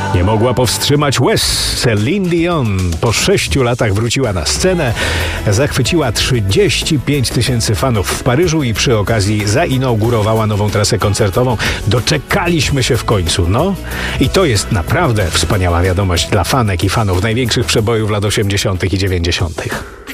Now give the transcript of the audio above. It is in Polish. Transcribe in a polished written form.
Nie mogła powstrzymać łez. Celine Dion po 6 latach wróciła na scenę, zachwyciła 35 000 fanów w Paryżu i przy okazji zainaugurowała nową trasę koncertową. Doczekaliśmy się w końcu, no. I to jest naprawdę wspaniała wiadomość dla fanek i fanów największych przebojów lat 80. i 90.